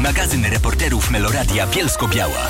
Magazyn reporterów Meloradia Bielsko-Biała.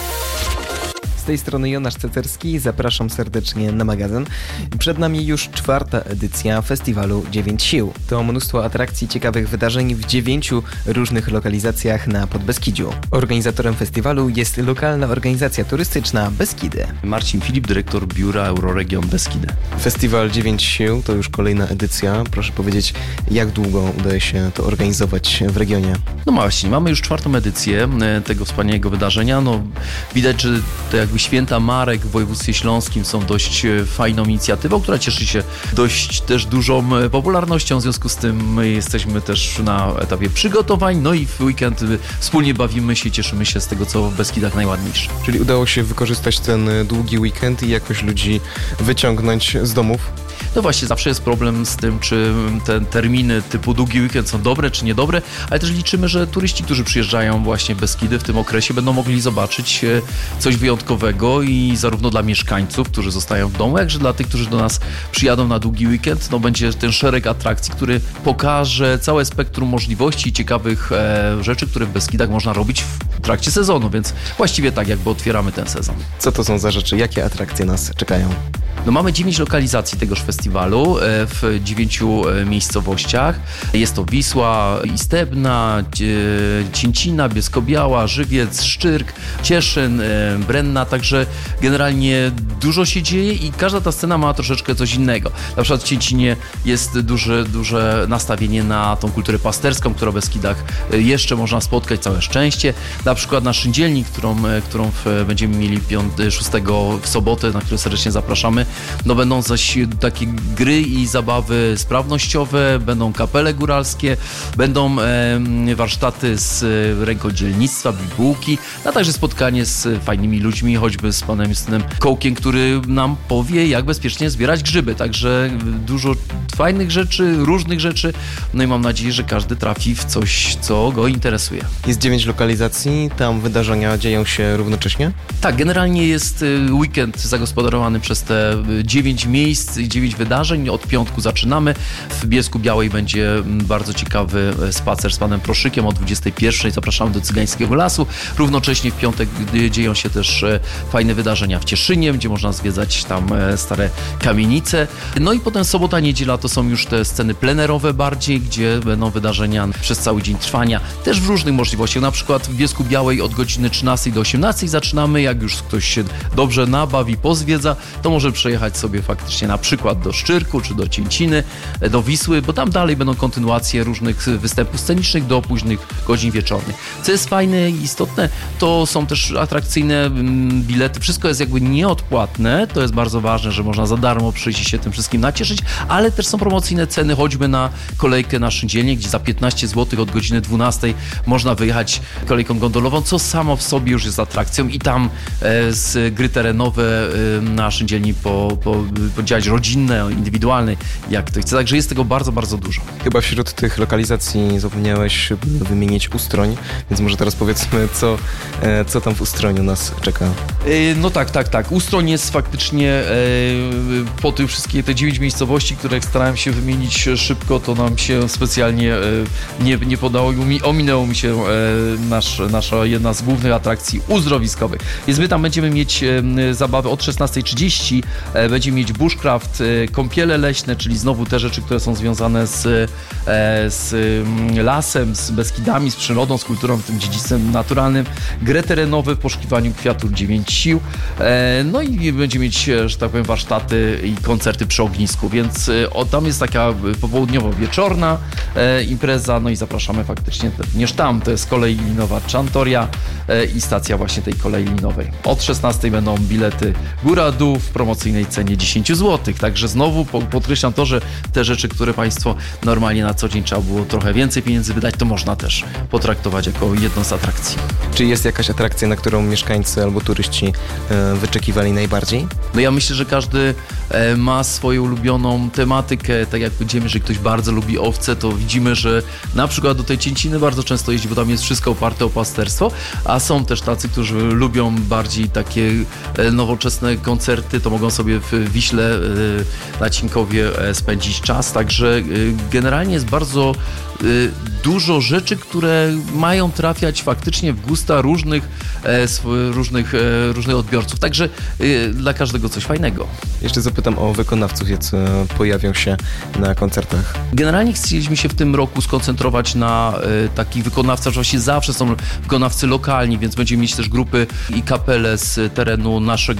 Z tej strony Jonasz Cecerski, zapraszam serdecznie na magazyn. Przed nami już 4. edycja festiwalu 9 Sił. To mnóstwo atrakcji, ciekawych wydarzeń w 9 różnych lokalizacjach na Podbeskidziu. Organizatorem festiwalu jest lokalna organizacja turystyczna Beskidy. Marcin Filip, dyrektor biura Euroregion Beskidy. Festiwal 9 Sił to już kolejna edycja. Proszę powiedzieć, jak długo udaje się to organizować w regionie? No właśnie, mamy już 4. edycję tego wspaniałego wydarzenia. No, widać, że to jakby Święta Marek w województwie śląskim są dość fajną inicjatywą, która cieszy się dość też dużą popularnością. W związku z tym my jesteśmy też na etapie przygotowań, no i w weekend wspólnie bawimy się, cieszymy się z tego, co w Beskidach najładniejsze. Czyli udało się wykorzystać ten długi weekend i jakoś ludzi wyciągnąć z domów? No właśnie, zawsze jest problem z tym, czy te terminy typu długi weekend są dobre, czy niedobre, ale też liczymy, że turyści, którzy przyjeżdżają właśnie w Beskidy w tym okresie, będą mogli zobaczyć coś wyjątkowego i zarówno dla mieszkańców, którzy zostają w domu, jakże dla tych, którzy do nas przyjadą na długi weekend, no będzie ten szereg atrakcji, który pokaże całe spektrum możliwości i ciekawych rzeczy, które w Beskidach można robić w trakcie sezonu, więc właściwie tak jakby otwieramy ten sezon. Co to są za rzeczy? Jakie atrakcje nas czekają? No mamy 9 lokalizacji tegoż festiwalu w 9 miejscowościach. Jest to Wisła, Istebna, Cięcina, Bielsko-Biała, Żywiec, Szczyrk, Cieszyn, Brenna, także generalnie dużo się dzieje i każda ta scena ma troszeczkę coś innego. Na przykład w Cięcinie jest duże nastawienie na tą kulturę pasterską, którą w Beskidach jeszcze można spotkać, całe szczęście. Na przykład na Szyndzielni, którą będziemy mieli 6 w sobotę, na które serdecznie zapraszamy. No będą zaś takie gry i zabawy sprawnościowe, będą kapele góralskie, będą warsztaty z rękodzielnictwa, bibułki, a także spotkanie z fajnymi ludźmi, choćby z panem Justynem Kołkiem, który nam powie, jak bezpiecznie zbierać grzyby. Także dużo fajnych rzeczy, różnych rzeczy, no i mam nadzieję, że każdy trafi w coś, co go interesuje. Jest 9 lokalizacji, tam wydarzenia dzieją się równocześnie? Tak, generalnie jest weekend zagospodarowany przez te 9 miejsc i 9 wydarzeń. Od piątku zaczynamy. W Bielsku-Białej będzie bardzo ciekawy spacer z panem Proszykiem o 21:00. Zapraszamy do Cygańskiego Lasu. Równocześnie w piątek dzieją się też fajne wydarzenia w Cieszynie, gdzie można zwiedzać tam stare kamienice. No i potem sobota, niedziela to są już te sceny plenerowe bardziej, gdzie będą wydarzenia przez cały dzień trwania. Też w różnych możliwościach. Na przykład w Bielsku-Białej od godziny 13:00 do 18:00 zaczynamy. Jak już ktoś się dobrze nabawi, pozwiedza, to może przejechać sobie faktycznie na przykład do Szczyrku, czy do Cięciny, do Wisły, bo tam dalej będą kontynuacje różnych występów scenicznych do późnych godzin wieczornych. Co jest fajne i istotne, to są też atrakcyjne bilety. Wszystko jest jakby nieodpłatne, to jest bardzo ważne, że można za darmo przyjść i się tym wszystkim nacieszyć, ale też są promocyjne ceny, choćby na kolejkę na Szyndzielnię, gdzie za 15 zł od godziny 12:00 można wyjechać kolejką gondolową, co samo w sobie już jest atrakcją i tam z gry terenowe na Szyndzielni podziałać rodzinne, indywidualne, jak to chce. Także jest tego bardzo, bardzo dużo. Chyba wśród tych lokalizacji zapomniałeś wymienić Ustroń, więc może teraz powiedzmy, co tam w Ustroniu nas czeka. No tak. Ustroń jest faktycznie po tych wszystkie te 9 miejscowości, które starałem się wymienić szybko, to nam się specjalnie nie podało i ominęło mi się nasza jedna z głównych atrakcji uzdrowiskowych. Więc my tam będziemy mieć zabawy od 16:30, będziemy mieć bushcraft, kąpiele leśne, czyli znowu te rzeczy, które są związane z lasem, z Beskidami, z przyrodą, z kulturą, tym dziedzictwem naturalnym, grę terenową w poszukiwaniu kwiatów 9 sił, no i będziemy mieć, że tak powiem, warsztaty i koncerty przy ognisku, więc tam jest taka popołudniowo-wieczorna impreza, no i zapraszamy faktycznie również tam, to jest kolej linowa Czantoria i stacja właśnie tej kolei linowej. Od 16:00 będą bilety góra-dół w promocyjnej cenie 10 zł, także znowu podkreślam to, że te rzeczy, które Państwo normalnie na co dzień trzeba było trochę więcej pieniędzy wydać, to można też potraktować jako jedną z atrakcji. Czy jest jakaś atrakcja, na którą mieszkańcy albo turyści wyczekiwali najbardziej? No ja myślę, że każdy ma swoją ulubioną tematykę, tak jak powiedziałem, jeżeli ktoś bardzo lubi owce, to widzimy, że na przykład do tej Cięciny bardzo często jeździ, bo tam jest wszystko oparte o pasterstwo. tancerstwo, a są też tacy, którzy lubią bardziej takie nowoczesne koncerty, to mogą sobie w Wiśle na Cinkowie spędzić czas, także generalnie jest bardzo dużo rzeczy, które mają trafiać faktycznie w gusta różnych odbiorców. Także dla każdego coś fajnego. Jeszcze zapytam o wykonawców, jacy pojawią się na koncertach. Generalnie chcieliśmy się w tym roku skoncentrować na takich wykonawcach, że właśnie zawsze są wykonawcy lokalni, więc będziemy mieć też grupy i kapele z terenu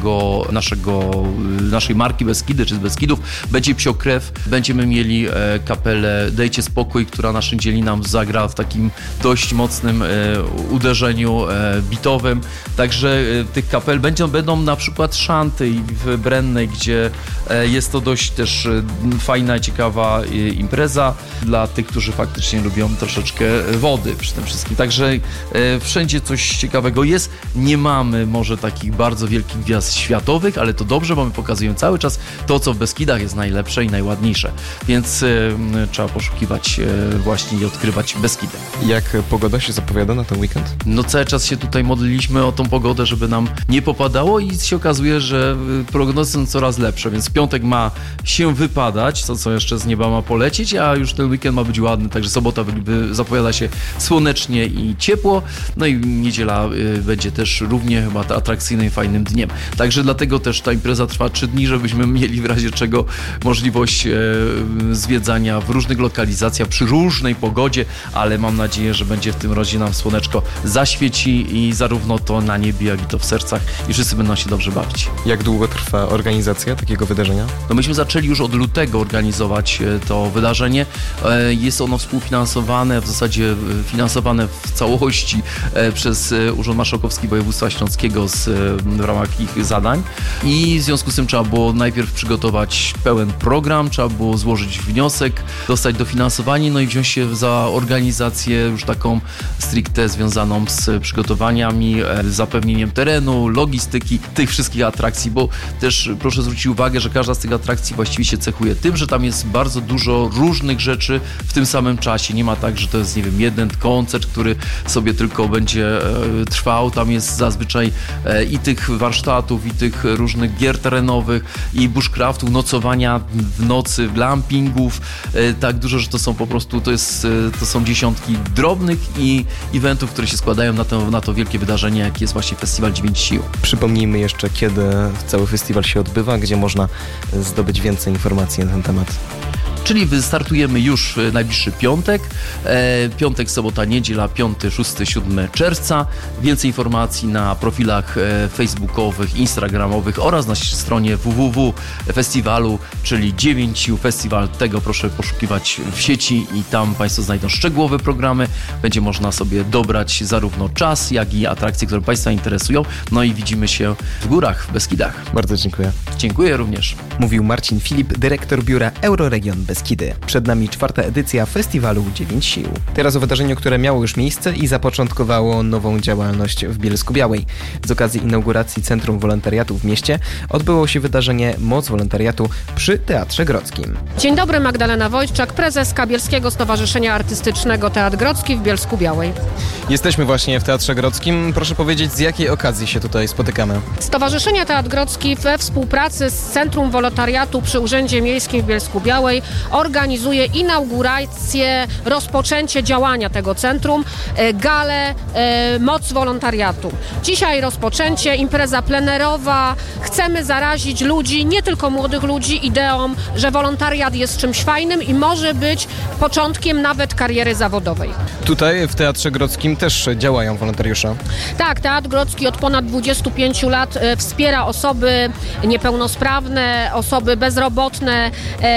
naszej marki Beskidy, czy z Beskidów. Będzie Psiokrew, będziemy mieli kapelę Dejcie Spokój, która naszym dzieli nam zagra w takim dość mocnym uderzeniu bitowym. Także tych kapel będą na przykład Szanty w Brennej, gdzie jest to dość też fajna, ciekawa impreza dla tych, którzy faktycznie lubią troszeczkę wody przy tym wszystkim. Także wszędzie coś ciekawego jest. Nie mamy może takich bardzo wielkich gwiazd światowych, ale to dobrze, bo my pokazujemy cały czas to, co w Beskidach jest najlepsze i najładniejsze. Więc trzeba poszukiwać właśnie i odkrywać Beskidy. Jak pogoda się zapowiada na ten weekend? No cały czas się tutaj modliliśmy o tą pogodę, żeby nam nie popadało i się okazuje, że prognozy są coraz lepsze, więc w piątek ma się wypadać, co jeszcze z nieba ma polecieć, a już ten weekend ma być ładny, także sobota zapowiada się słonecznie i ciepło, no i niedziela będzie też równie chyba atrakcyjnym, fajnym dniem. Także dlatego też ta impreza trwa 3 dni, żebyśmy mieli w razie czego możliwość zwiedzania w różnych lokalizacjach przy różnej pogodzie, ale mam nadzieję, że będzie w tym razie nam słoneczko zaświeci i zarówno to na niebie, jak i to w sercach i wszyscy będą się dobrze bawić. Jak długo trwa organizacja takiego wydarzenia? No myśmy zaczęli już od lutego organizować to wydarzenie. Jest ono współfinansowane, w zasadzie finansowane w całości przez Urząd Marszałkowski Województwa Śląskiego w ramach ich zadań i w związku z tym trzeba było najpierw przygotować pełen program, trzeba było złożyć wniosek, dostać dofinansowanie, no i wziąć się za organizację już taką stricte związaną z przygotowaniami, zapewnieniem terenu, logistyki, tych wszystkich atrakcji, bo też proszę zwrócić uwagę, że każda z tych atrakcji właściwie się cechuje tym, że tam jest bardzo dużo różnych rzeczy w tym samym czasie. Nie ma tak, że to jest, nie wiem, jeden koncert, który sobie tylko będzie trwał. Tam jest zazwyczaj i tych warsztatów, i tych różnych gier terenowych, i bushcraftów, nocowania w nocy, glampingów. Tak dużo, że to są po prostu, to są dziesiątki drobnych i eventów, które się składają na to wielkie wydarzenie, jakie jest właśnie Festiwal 9 Sił. Przypomnijmy jeszcze, kiedy cały festiwal się odbywa, gdzie można zdobyć więcej informacji na ten temat. Czyli wystartujemy już w najbliższy piątek. Piątek, sobota, niedziela, 5, 6, 7 czerwca. Więcej informacji na profilach facebookowych, instagramowych oraz na stronie www.festiwalu, czyli 9 Sił Festiwal. Tego proszę poszukiwać w sieci i tam Państwo znajdą szczegółowe programy. Będzie można sobie dobrać zarówno czas, jak i atrakcje, które Państwa interesują. No i widzimy się w górach, w Beskidach. Bardzo dziękuję. Dziękuję również. Mówił Marcin Filip, dyrektor biura Euroregion Beskidy. Przed nami 4. edycja Festiwalu 9 Sił. Teraz o wydarzeniu, które miało już miejsce i zapoczątkowało nową działalność w Bielsku-Białej. Z okazji inauguracji Centrum Wolontariatu w mieście odbyło się wydarzenie Moc Wolontariatu przy Teatrze Grodzkim. Dzień dobry, Magdalena Wojtczak, prezeska Bielskiego Stowarzyszenia Artystycznego Teatr Grodzki w Bielsku-Białej. Jesteśmy właśnie w Teatrze Grodzkim. Proszę powiedzieć, z jakiej okazji się tutaj spotykamy? Stowarzyszenie Teatr Grodzki we współpracy z Centrum Wolontariatu przy Urzędzie Miejskim w Bielsku-Białej organizuje inaugurację, rozpoczęcie działania tego centrum, galę Moc Wolontariatu. Dzisiaj rozpoczęcie, impreza plenerowa. Chcemy zarazić ludzi, nie tylko młodych ludzi, ideą, że wolontariat jest czymś fajnym i może być początkiem nawet kariery zawodowej. Tutaj w Teatrze Grodzkim też działają wolontariusze. Tak, Teatr Grodzki od ponad 25 lat wspiera osoby niepełnosprawne, osoby bezrobotne,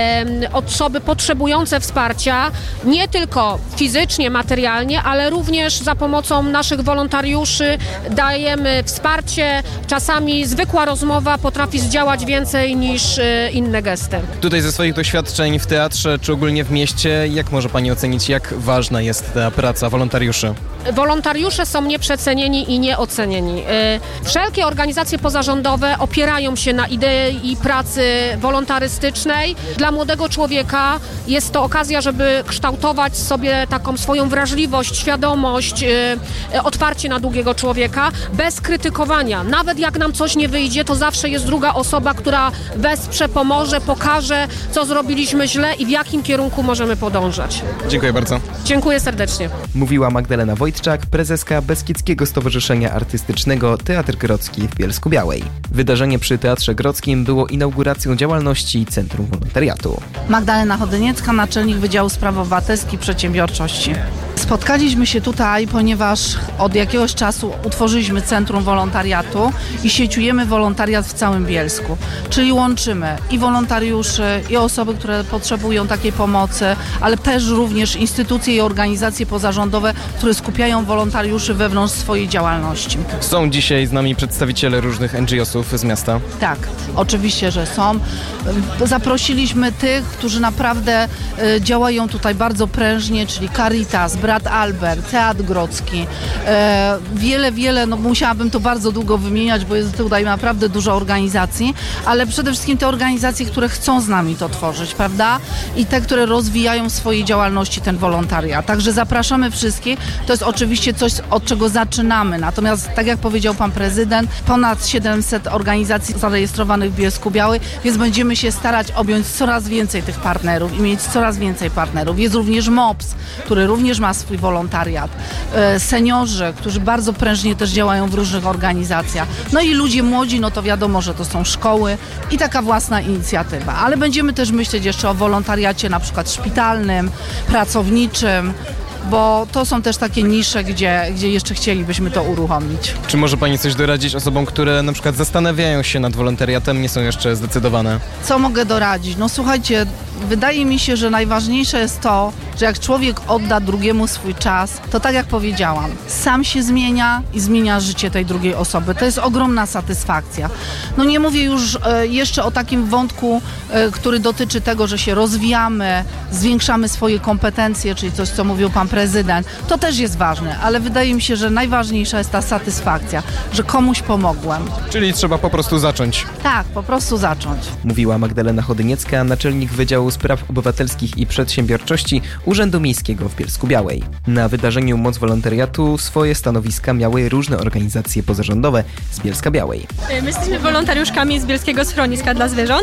osoby potrzebujące wsparcia, nie tylko fizycznie, materialnie, ale również za pomocą naszych wolontariuszy dajemy wsparcie. Czasami zwykła rozmowa potrafi zdziałać więcej niż inne gesty. Tutaj ze swoich doświadczeń w teatrze, czy ogólnie w mieście, jak może Pani ocenić, jak ważna jest ta praca wolontariuszy? Wolontariusze są nieprzecenieni i nieocenieni. Wszelkie organizacje pozarządowe opierają się na idei pracy wolontarystycznej. Dla młodego człowieka człowieka jest to okazja, żeby kształtować sobie taką swoją wrażliwość, świadomość, otwarcie na drugiego człowieka, bez krytykowania. Nawet jak nam coś nie wyjdzie, to zawsze jest druga osoba, która wesprze, pomoże, pokaże, co zrobiliśmy źle i w jakim kierunku możemy podążać. Dziękuję bardzo. Dziękuję serdecznie. Mówiła Magdalena Wojtczak, prezeska Beskidzkiego Stowarzyszenia Artystycznego Teatr Grodzki w Bielsku-Białej. Wydarzenie przy Teatrze Grodzkim było inauguracją działalności Centrum Wolontariatu. Magdalena Chodyniecka, naczelnik Wydziału Spraw Obywatelskich i Przedsiębiorczości. Spotkaliśmy się tutaj, ponieważ od jakiegoś czasu utworzyliśmy Centrum Wolontariatu i sieciujemy wolontariat w całym Bielsku. Czyli łączymy i wolontariuszy, i osoby, które potrzebują takiej pomocy, ale też również instytucje i organizacje pozarządowe, które skupiają wolontariuszy wewnątrz swojej działalności. Są dzisiaj z nami przedstawiciele różnych NGO-sów z miasta. Tak, oczywiście, że są. Zaprosiliśmy tych, którzy naprawdę działają tutaj bardzo prężnie, czyli Caritas, Brat Albert, Teatr Grodzki. Wiele, no musiałabym to bardzo długo wymieniać, bo jest tutaj naprawdę dużo organizacji, ale przede wszystkim te organizacje, które chcą z nami to tworzyć, prawda? I te, które rozwijają w swojej działalności ten wolontariat. Także zapraszamy wszystkich. To jest oczywiście coś, od czego zaczynamy. Natomiast, tak jak powiedział pan prezydent, ponad 700 organizacji zarejestrowanych w Bielsku-Białej, więc będziemy się starać objąć coraz więcej tych partnerów i mieć coraz więcej partnerów. Jest również MOPS, który również ma swój wolontariat. Seniorzy, którzy bardzo prężnie też działają w różnych organizacjach. No i ludzie młodzi, no to wiadomo, że to są szkoły i taka własna inicjatywa. Ale będziemy też myśleć jeszcze o wolontariacie na przykład szpitalnym, pracowniczym, bo to są też takie nisze, gdzie jeszcze chcielibyśmy to uruchomić. Czy może pani coś doradzić osobom, które na przykład zastanawiają się nad wolontariatem, nie są jeszcze zdecydowane? Co mogę doradzić? No słuchajcie, wydaje mi się, że najważniejsze jest to, że jak człowiek odda drugiemu swój czas, to tak jak powiedziałam, sam się zmienia i zmienia życie tej drugiej osoby. To jest ogromna satysfakcja. No nie mówię już jeszcze o takim wątku, który dotyczy tego, że się rozwijamy, zwiększamy swoje kompetencje, czyli coś, co mówił pan prezydent. To też jest ważne, ale wydaje mi się, że najważniejsza jest ta satysfakcja, że komuś pomogłem. Czyli trzeba po prostu zacząć. Tak, po prostu zacząć. Mówiła Magdalena Chodyniecka, naczelnik Wydziału Spraw Obywatelskich i Przedsiębiorczości Urzędu Miejskiego w Bielsku-Białej. Na wydarzeniu Moc Wolontariatu swoje stanowiska miały różne organizacje pozarządowe z Bielska-Białej. My jesteśmy wolontariuszkami z Bielskiego Schroniska dla Zwierząt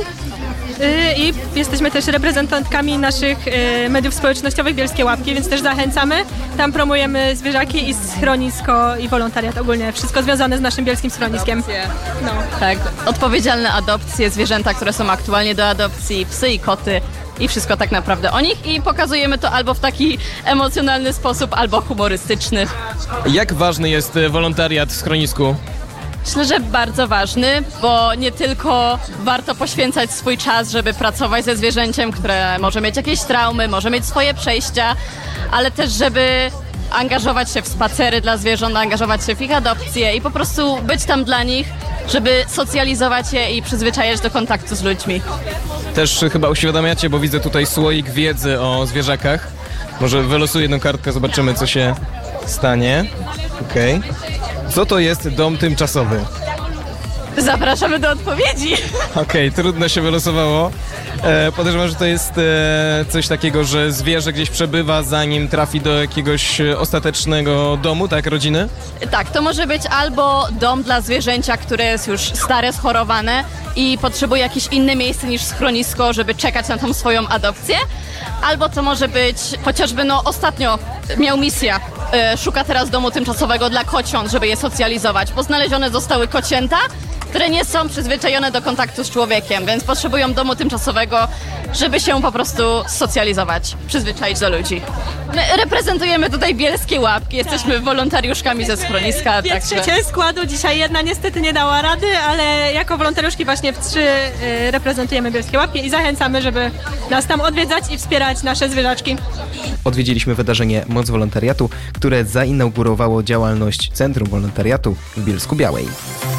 i jesteśmy też reprezentantkami naszych mediów społecznościowych Bielskie Łapki, więc też zachęcamy. Tam promujemy zwierzaki i schronisko i wolontariat ogólnie. Wszystko związane z naszym bielskim schroniskiem. No. Tak, odpowiedzialne adopcje, zwierzęta, które są aktualnie do adopcji, psy i koty. I wszystko tak naprawdę o nich i pokazujemy to albo w taki emocjonalny sposób, albo humorystyczny. Jak ważny jest wolontariat w schronisku? Myślę, że bardzo ważny, bo nie tylko warto poświęcać swój czas, żeby pracować ze zwierzęciem, które może mieć jakieś traumy, może mieć swoje przejścia, ale też żeby angażować się w spacery dla zwierząt, angażować się w ich adopcje i po prostu być tam dla nich, żeby socjalizować je i przyzwyczajać do kontaktu z ludźmi. Też chyba uświadamiacie, bo widzę tutaj słoik wiedzy o zwierzakach. Może wylosuję jedną kartkę, zobaczymy, co się stanie. Okej. Co to jest dom tymczasowy? Zapraszamy do odpowiedzi. Okej, trudno się wylosowało. Podejrzewam, że to jest coś takiego, że zwierzę gdzieś przebywa, zanim trafi do jakiegoś ostatecznego domu, tak, rodziny? Tak, to może być albo dom dla zwierzęcia, które jest już stare, schorowane i potrzebuje jakieś inne miejsce niż schronisko, żeby czekać na tą swoją adopcję, albo to może być chociażby, ostatnio miał misję, szuka teraz domu tymczasowego dla kociąt, żeby je socjalizować, bo znalezione zostały kocięta, które nie są przyzwyczajone do kontaktu z człowiekiem, więc potrzebują domu tymczasowego, żeby się po prostu socjalizować, przyzwyczaić do ludzi. My reprezentujemy tutaj Bielskie Łapki, jesteśmy wolontariuszkami ze schroniska. Dwie trzecie składu, dzisiaj jedna niestety nie dała rady, ale jako wolontariuszki właśnie w 3 reprezentujemy Bielskie Łapki i zachęcamy, żeby nas tam odwiedzać i wspierać nasze zwierzaczki. Odwiedziliśmy wydarzenie Moc Wolontariatu, które zainaugurowało działalność Centrum Wolontariatu w Bielsku-Białej.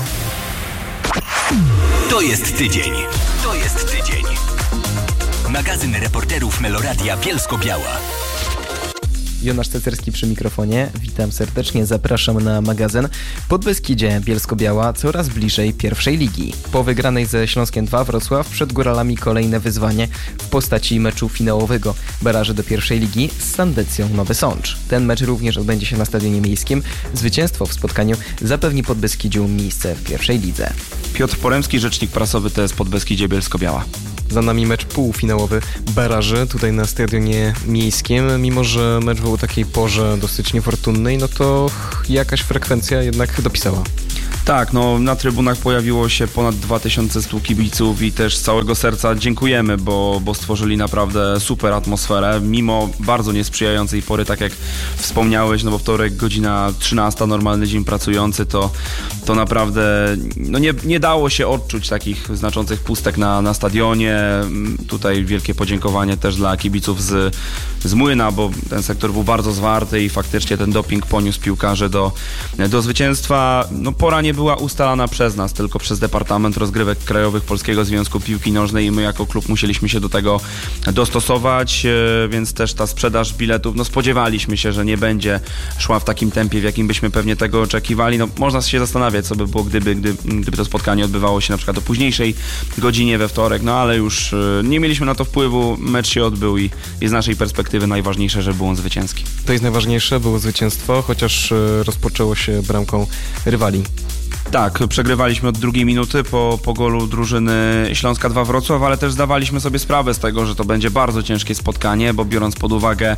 To jest tydzień. To jest tydzień. Magazyn reporterów Meloradia Bielsko-Biała. Jonasz Cecerski przy mikrofonie. Witam serdecznie, zapraszam na magazyn. Podbeskidzie Bielsko-Biała coraz bliżej pierwszej ligi. Po wygranej ze Śląskiem 2 Wrocław przed góralami kolejne wyzwanie w postaci meczu finałowego baraży do pierwszej ligi z Sandecją Nowy Sącz. Ten mecz również odbędzie się na Stadionie Miejskim. Zwycięstwo w spotkaniu zapewni Podbeskidziu miejsce w pierwszej lidze. Piotr Poremski, rzecznik prasowy TS Podbeskidzie Bielsko-Biała. Za nami mecz półfinałowy baraży tutaj na Stadionie Miejskim. Mimo że mecz był o takiej porze dosyć niefortunnej, no to jakaś frekwencja jednak dopisała. Tak, no na trybunach pojawiło się ponad 2100 kibiców i też z całego serca dziękujemy, bo stworzyli naprawdę super atmosferę, mimo bardzo niesprzyjającej pory, tak jak wspomniałeś, no bo wtorek godzina 13, normalny dzień pracujący, to naprawdę no nie dało się odczuć takich znaczących pustek na stadionie. Tutaj wielkie podziękowanie też dla kibiców z Młyna, bo ten sektor był bardzo zwarty i faktycznie ten doping poniósł piłkarzy do zwycięstwa. No pora nie była ustalana przez nas, tylko przez Departament Rozgrywek Krajowych Polskiego Związku Piłki Nożnej i my jako klub musieliśmy się do tego dostosować, więc też ta sprzedaż biletów, no spodziewaliśmy się, że nie będzie szła w takim tempie, w jakim byśmy pewnie tego oczekiwali. No można się zastanawiać, co by było, gdyby to spotkanie odbywało się na przykład o późniejszej godzinie we wtorek, no ale już nie mieliśmy na to wpływu, mecz się odbył i z naszej perspektywy najważniejsze, że był on zwycięski. To jest najważniejsze, było zwycięstwo, chociaż rozpoczęło się bramką rywali. Tak, przegrywaliśmy od drugiej minuty po golu drużyny Śląska 2 Wrocław, ale też zdawaliśmy sobie sprawę z tego, że to będzie bardzo ciężkie spotkanie, bo biorąc pod uwagę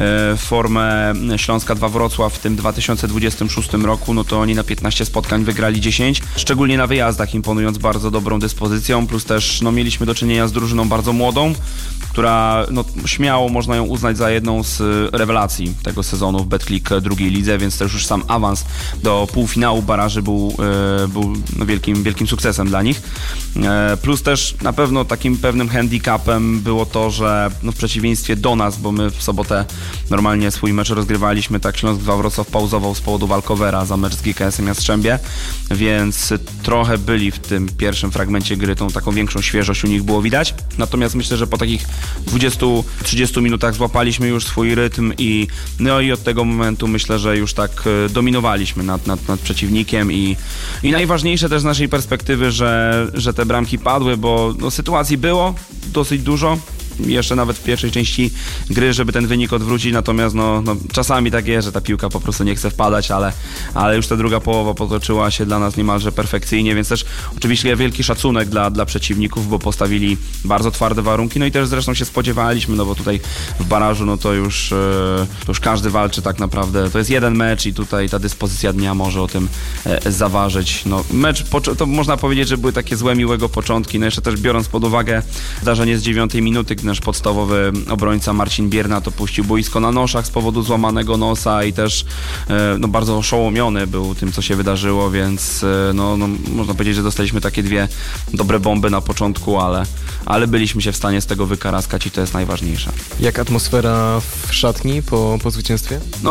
formę Śląska 2 Wrocław w tym 2026 roku, no to oni na 15 spotkań wygrali 10, szczególnie na wyjazdach, imponując bardzo dobrą dyspozycją, plus też no, mieliśmy do czynienia z drużyną bardzo młodą, która no, śmiało można ją uznać za jedną z rewelacji tego sezonu w Betclic drugiej lidze, więc też już sam awans do półfinału baraży był no, wielkim sukcesem dla nich. Plus też na pewno takim pewnym handicapem było to, że no, w przeciwieństwie do nas, bo my w sobotę normalnie swój mecz rozgrywaliśmy, tak Śląsk 2 Wrocław pauzował z powodu walkowera za mecz z GKS-em Jastrzębie, więc trochę byli w tym pierwszym fragmencie gry, tą taką większą świeżość u nich było widać. Natomiast myślę, że po takich 20-30 minutach złapaliśmy już swój rytm i od tego momentu myślę, że już tak dominowaliśmy nad przeciwnikiem i najważniejsze też z naszej perspektywy, że te bramki padły, bo no, sytuacji było dosyć dużo. Jeszcze nawet w pierwszej części gry, żeby ten wynik odwrócić, natomiast no, czasami tak jest, że ta piłka po prostu nie chce wpadać, ale już ta druga połowa potoczyła się dla nas niemalże perfekcyjnie, więc też oczywiście wielki szacunek dla przeciwników, bo postawili bardzo twarde warunki, no i też zresztą się spodziewaliśmy, no bo tutaj w barażu no to już każdy walczy tak naprawdę, to jest jeden mecz i tutaj ta dyspozycja dnia może o tym zaważyć. No, mecz, to można powiedzieć, że były takie złe, miłego początki, no jeszcze też biorąc pod uwagę zdarzenie z 9 minuty, nasz podstawowy obrońca Marcin Bierna to puścił boisko na noszach z powodu złamanego nosa i też no, bardzo oszołomiony był tym, co się wydarzyło, więc no, można powiedzieć, że dostaliśmy takie dwie dobre bomby na początku, ale byliśmy się w stanie z tego wykaraskać i to jest najważniejsze. Jak atmosfera w szatni po zwycięstwie? No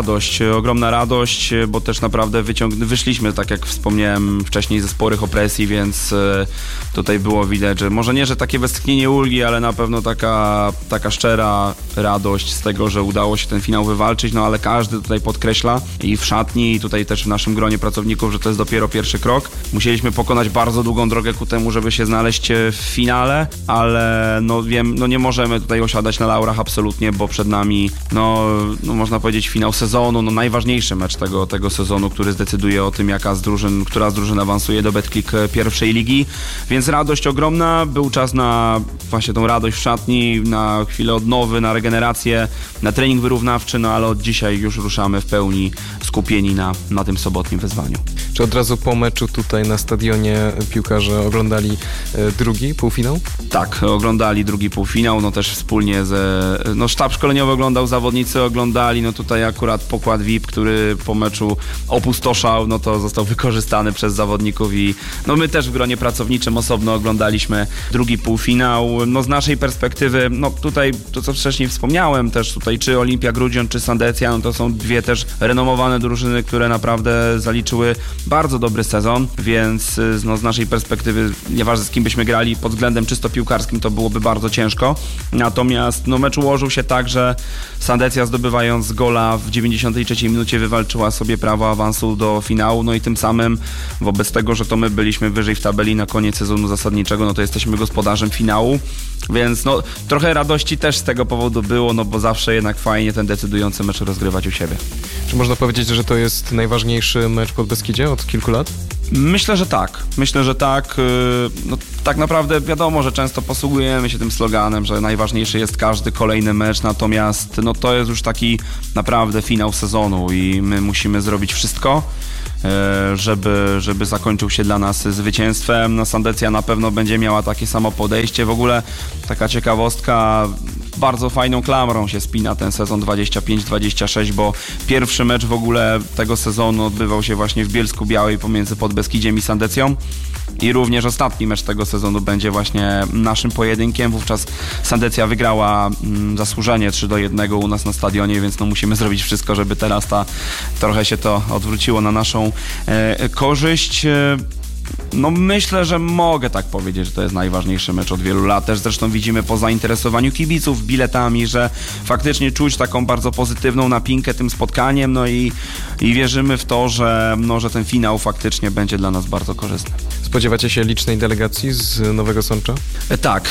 ogromna radość, bo też naprawdę wyszliśmy, tak jak wspomniałem wcześniej, ze sporych opresji, więc tutaj było widać, że może nie, że takie westchnienie ulgi, ale na pewno taka szczera radość z tego, że udało się ten finał wywalczyć, no ale każdy tutaj podkreśla i w szatni, i tutaj też w naszym gronie pracowników, że to jest dopiero pierwszy krok. Musieliśmy pokonać bardzo długą drogę ku temu, żeby się znaleźć w finale, ale no nie możemy tutaj osiadać na laurach absolutnie, bo przed nami no można powiedzieć finał sezonu, no najważniejszy mecz tego sezonu, który zdecyduje o tym, która z drużyn awansuje do Betclic pierwszej ligi, więc radość ogromna, był czas na właśnie tą radość w szatni, na chwilę odnowy, na regenerację, na trening wyrównawczy, no ale od dzisiaj już ruszamy w pełni skupieni na tym sobotnim wyzwaniu. Czy od razu po meczu tutaj na stadionie piłkarze oglądali drugi półfinał? Tak, oglądali drugi półfinał, no też wspólnie sztab szkoleniowy oglądał, zawodnicy oglądali, no tutaj akurat pokład VIP, który po meczu opustoszał, no to został wykorzystany przez zawodników i no my też w gronie pracowniczym osobno oglądaliśmy drugi półfinał. No z naszej perspektywy, no tutaj to co wcześniej wspomniałem też tutaj, czy Olimpia Grudziądz, czy Sandecja, no to są dwie też renomowane drużyny, które naprawdę zaliczyły bardzo dobry sezon, więc no, z naszej perspektywy, nieważne z kim byśmy grali, pod względem czysto piłkarskim to byłoby bardzo ciężko. Natomiast no, mecz ułożył się tak, że Sandecja, zdobywając gola w 93 minucie, wywalczyła sobie prawo awansu do finału, no i tym samym wobec tego, że to my byliśmy wyżej w tabeli na koniec sezonu zasadniczego, no to jesteśmy gospodarzem finału, więc no trochę radości też z tego powodu było, no bo zawsze jednak fajnie ten decydujący mecz rozgrywać u siebie. Czy można powiedzieć, że to jest najważniejszy mecz Podbeskidzia od kilku lat? Myślę, że tak. No, tak naprawdę wiadomo, że często posługujemy się tym sloganem, że najważniejszy jest każdy kolejny mecz, natomiast no, to jest już taki naprawdę finał sezonu i my musimy zrobić wszystko, żeby zakończył się dla nas zwycięstwem. No, Sandecja na pewno będzie miała takie samo podejście. W ogóle taka ciekawostka, bardzo fajną klamrą się spina ten sezon 25-26, bo pierwszy mecz w ogóle tego sezonu odbywał się właśnie w Bielsku-Białej pomiędzy Podbeskidziem i Sandecją i również ostatni mecz tego sezonu będzie właśnie naszym pojedynkiem. Wówczas Sandecja wygrała zasłużenie 3-1 u nas na stadionie, więc no musimy zrobić wszystko, żeby teraz trochę się to odwróciło na naszą korzyść. No myślę, że mogę tak powiedzieć, że to jest najważniejszy mecz od wielu lat. Też zresztą widzimy po zainteresowaniu kibiców biletami, że faktycznie czuć taką bardzo pozytywną napinkę tym spotkaniem, no i wierzymy w to, że ten finał faktycznie będzie dla nas bardzo korzystny. Spodziewacie się licznej delegacji z Nowego Sącza? Tak.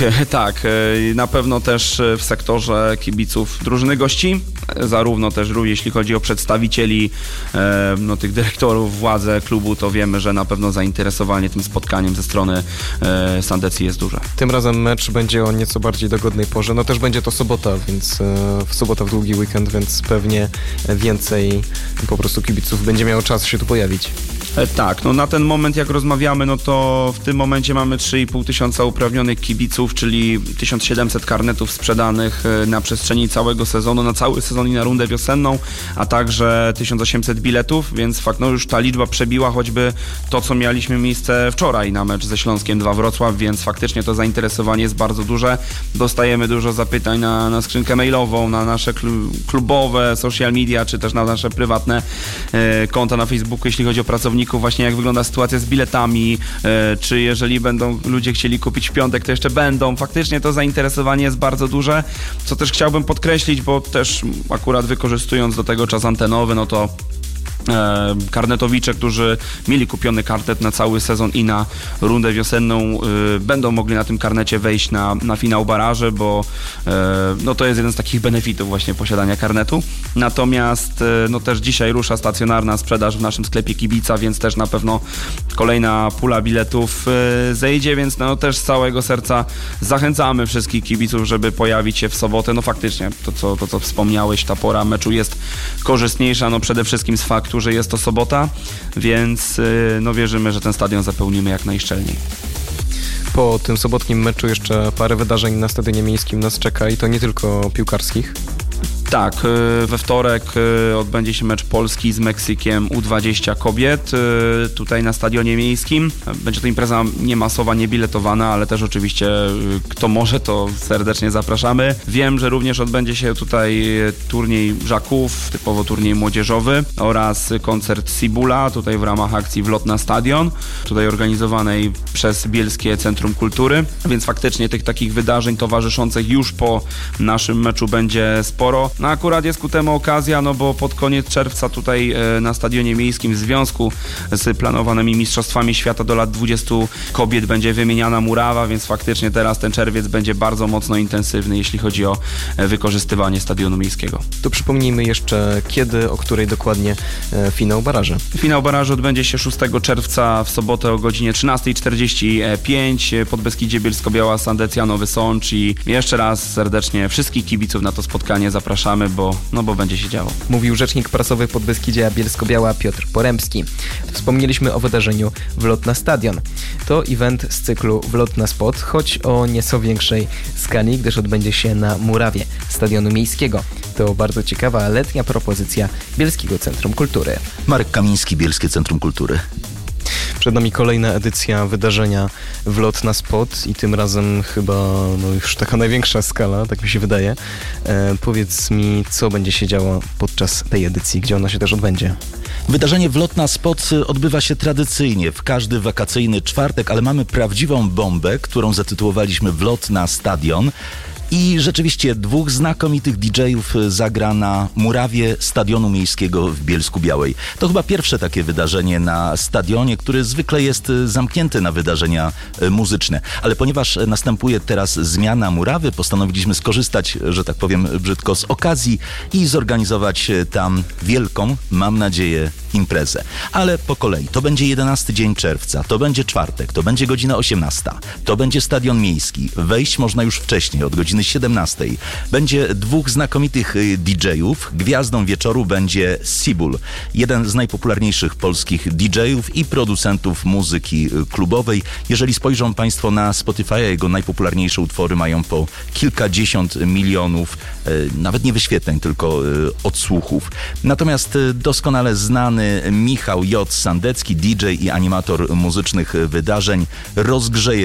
Na pewno też w sektorze kibiców drużyny gości, zarówno też jeśli chodzi o przedstawicieli, tych dyrektorów, władze klubu, to wiemy, że na pewno zainteresowanie tym spotkaniem ze strony Sandecji jest duże. Tym razem mecz będzie o nieco bardziej dogodnej porze. No też będzie to sobota, więc sobota w długi weekend, więc pewnie więcej po prostu kibiców będzie miało czas się tu pojawić. Tak, no na ten moment jak rozmawiamy, no to w tym momencie mamy 3,5 tysiąca uprawnionych kibiców, czyli 1700 karnetów sprzedanych na przestrzeni całego sezonu, na cały sezon i na rundę wiosenną, a także 1800 biletów, więc fakt, no już ta liczba przebiła choćby to, co mieliśmy miejsce wczoraj na mecz ze Śląskiem 2 Wrocław, więc faktycznie to zainteresowanie jest bardzo duże. Dostajemy dużo zapytań na skrzynkę mailową, na nasze klubowe social media, czy też na nasze prywatne konta na Facebooku, jeśli chodzi o pracowników, właśnie jak wygląda sytuacja z biletami, czy jeżeli będą ludzie chcieli kupić w piątek, to jeszcze będą. Faktycznie to zainteresowanie jest bardzo duże, co też chciałbym podkreślić, bo też akurat wykorzystując do tego czas antenowy, no to karnetowicze, którzy mieli kupiony karnet na cały sezon i na rundę wiosenną, będą mogli na tym karnecie wejść na finał baraży, bo no to jest jeden z takich benefitów właśnie posiadania karnetu. Natomiast no też dzisiaj rusza stacjonarna sprzedaż w naszym sklepie Kibica, więc też na pewno kolejna pula biletów zejdzie, więc no też z całego serca zachęcamy wszystkich kibiców, żeby pojawić się w sobotę. No faktycznie, to co wspomniałeś, ta pora meczu jest korzystniejsza, no przede wszystkim z faktu, że jest to sobota, więc no wierzymy, że ten stadion zapełnimy jak najszczelniej. Po tym sobotnim meczu jeszcze parę wydarzeń na Stadionie Miejskim nas czeka i to nie tylko piłkarskich. Tak, we wtorek odbędzie się mecz Polski z Meksykiem U20 kobiet tutaj na Stadionie Miejskim. Będzie to impreza niemasowa, niebiletowana, ale też oczywiście kto może, to serdecznie zapraszamy. Wiem, że również odbędzie się tutaj turniej żaków, typowo turniej młodzieżowy oraz koncert Sibula, tutaj w ramach akcji Wlot na Stadion, tutaj organizowanej przez Bielskie Centrum Kultury, więc faktycznie tych takich wydarzeń towarzyszących już po naszym meczu będzie sporo. No akurat jest ku temu okazja, no bo pod koniec czerwca tutaj na Stadionie Miejskim w związku z planowanymi Mistrzostwami Świata do lat 20 kobiet będzie wymieniana murawa, więc faktycznie teraz ten czerwiec będzie bardzo mocno intensywny, jeśli chodzi o wykorzystywanie Stadionu Miejskiego. To przypomnijmy jeszcze kiedy, o której dokładnie finał baraży. Finał baraży odbędzie się 6 czerwca w sobotę o godzinie 13:45. Podbeskidzie, Bielsko-Biała, Sandecja, Nowy Sącz i jeszcze raz serdecznie wszystkich kibiców na to spotkanie zapraszamy, bo będzie się działo. Mówił rzecznik prasowy Podbeskidzia Bielsko-Biała Piotr Poremski. Wspomnieliśmy o wydarzeniu Wlot na Stadion. To event z cyklu Wlot na Spot, choć o nieco większej skali, gdyż odbędzie się na murawie Stadionu Miejskiego. To bardzo ciekawa letnia propozycja Bielskiego Centrum Kultury. Marek Kamiński, Bielskie Centrum Kultury. Przed nami kolejna edycja wydarzenia Wlot na Spot i tym razem chyba już taka największa skala, tak mi się wydaje. Powiedz mi, co będzie się działo podczas tej edycji, gdzie ona się też odbędzie? Wydarzenie Wlot na Spot odbywa się tradycyjnie w każdy wakacyjny czwartek, ale mamy prawdziwą bombę, którą zatytułowaliśmy Wlot na Stadion. I rzeczywiście 2 znakomitych DJ-ów zagra na murawie Stadionu Miejskiego w Bielsku-Białej. To chyba pierwsze takie wydarzenie na stadionie, który zwykle jest zamknięty na wydarzenia muzyczne. Ale ponieważ następuje teraz zmiana murawy, postanowiliśmy skorzystać, że tak powiem brzydko, z okazji i zorganizować tam wielką, mam nadzieję, imprezę. Ale po kolei. To będzie 11 dzień czerwca, to będzie czwartek, to będzie godzina 18, to będzie Stadion Miejski. Wejść można już wcześniej, od godziny 17. Będzie 2 znakomitych DJ-ów. Gwiazdą wieczoru będzie Sibul, jeden z najpopularniejszych polskich DJ-ów i producentów muzyki klubowej. Jeżeli spojrzą Państwo na Spotify, jego najpopularniejsze utwory mają po kilkadziesiąt milionów, nawet nie wyświetleń, tylko odsłuchów. Natomiast doskonale znany Michał J. Sandecki, DJ i animator muzycznych wydarzeń, rozgrzeje